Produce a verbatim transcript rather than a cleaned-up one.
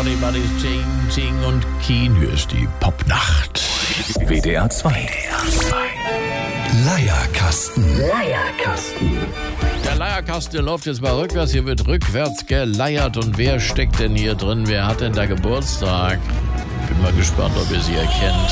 Everybody's changing und Keen. Hier ist die Popnacht. W D R zwei. Leierkasten. Leierkasten. Der Leierkasten, der läuft jetzt mal rückwärts. Hier wird rückwärts geleiert. Und wer steckt denn hier drin? Wer hat denn da Geburtstag? Bin mal gespannt, ob ihr sie erkennt.